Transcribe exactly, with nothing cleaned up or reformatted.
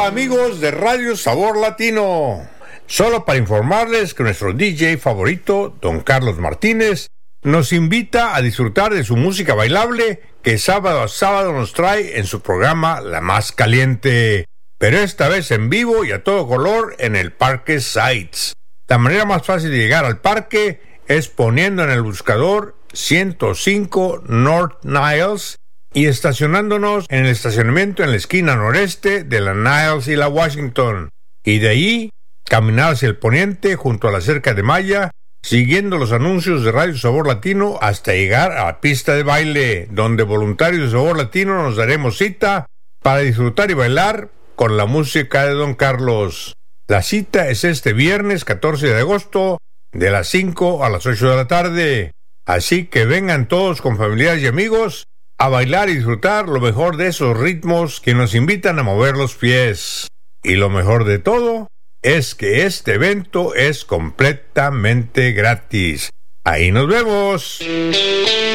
Hola amigos de Radio Sabor Latino. Solo para informarles que nuestro D J favorito, don Carlos Martínez, nos invita a disfrutar de su música bailable que sábado a sábado nos trae en su programa La Más Caliente, pero esta vez en vivo y a todo color en el Parque Sites. La manera más fácil de llegar al parque es poniendo en el buscador ciento cinco North Niles y estacionándonos en el estacionamiento en la esquina noreste de la Niles y la Washington, y de ahí caminar hacia el poniente junto a la cerca de malla, siguiendo los anuncios de Radio Sabor Latino hasta llegar a la pista de baile, donde voluntarios de Sabor Latino nos daremos cita para disfrutar y bailar con la música de don Carlos. La cita es este viernes catorce de agosto de las cinco a las ocho de la tarde, así que vengan todos con familiares y amigos a bailar y disfrutar lo mejor de esos ritmos que nos invitan a mover los pies. Y lo mejor de todo es que este evento es completamente gratis. Ahí nos vemos.